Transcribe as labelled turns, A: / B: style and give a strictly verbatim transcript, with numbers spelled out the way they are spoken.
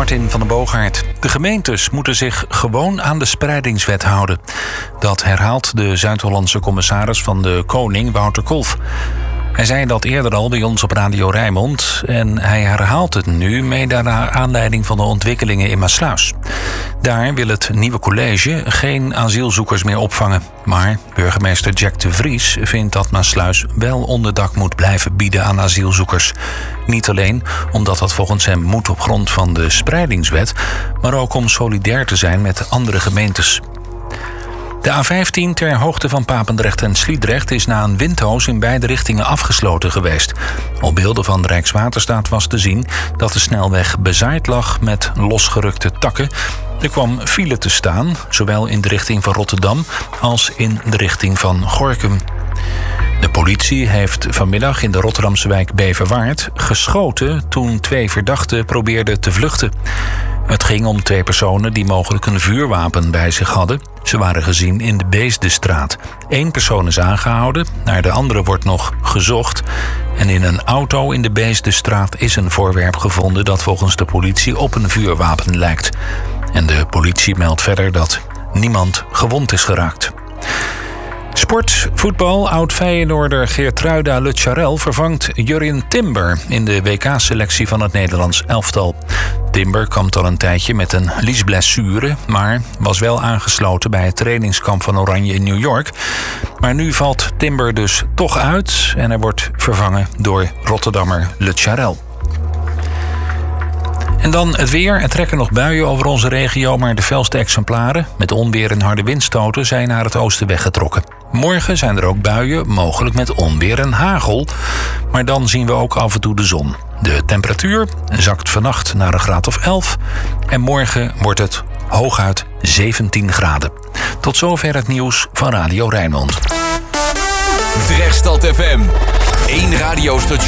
A: Martin van den Boogaard. De gemeentes moeten zich gewoon aan de spreidingswet houden. Dat herhaalt de Zuid-Hollandse commissaris van de Koning, Wouter Kolff. Hij zei dat eerder al bij ons op Radio Rijnmond en hij herhaalt het nu mede naar aanleiding van de ontwikkelingen in Maassluis. Daar wil het nieuwe college geen asielzoekers meer opvangen. Maar burgemeester Jack de Vries vindt dat Maassluis wel onderdak moet blijven bieden aan asielzoekers. Niet alleen omdat dat volgens hem moet op grond van de spreidingswet, maar ook om solidair te zijn met andere gemeentes. De A vijftien ter hoogte van Papendrecht en Sliedrecht is na een windhoos in beide richtingen afgesloten geweest. Op beelden van de Rijkswaterstaat was te zien dat de snelweg bezaaid lag met losgerukte takken. Er kwam file te staan, zowel in de richting van Rotterdam als in de richting van Gorinchem. De politie heeft vanmiddag in de Rotterdamse wijk Beverwaard geschoten toen twee verdachten probeerden te vluchten. Het ging om twee personen die mogelijk een vuurwapen bij zich hadden. Ze waren gezien in de Beesdestraat. Eén persoon is aangehouden, naar de andere wordt nog gezocht. En in een auto in de Beesdestraat is een voorwerp gevonden dat volgens de politie op een vuurwapen lijkt. En de politie meldt verder dat niemand gewond is geraakt. Sport, voetbal, oud-Feyenoorder Geertruida Lecharel vervangt Jurrien Timber in de W K-selectie van het Nederlands elftal. Timber kampt al een tijdje met een liesblessure, maar was wel aangesloten bij het trainingskamp van Oranje in New York. Maar nu valt Timber dus toch uit en hij wordt vervangen door Rotterdammer Lecharel. En dan het weer. Er trekken nog buien over onze regio, maar de felste exemplaren met onweer en harde windstoten zijn naar het oosten weggetrokken. Morgen zijn er ook buien, mogelijk met onweer en hagel. Maar dan zien we ook af en toe de zon. De temperatuur zakt vannacht naar een graad of elf. En morgen wordt het hooguit zeventien graden. Tot zover het nieuws van Radio Rijnmond.
B: Drechtstad F M. Eén radiostation.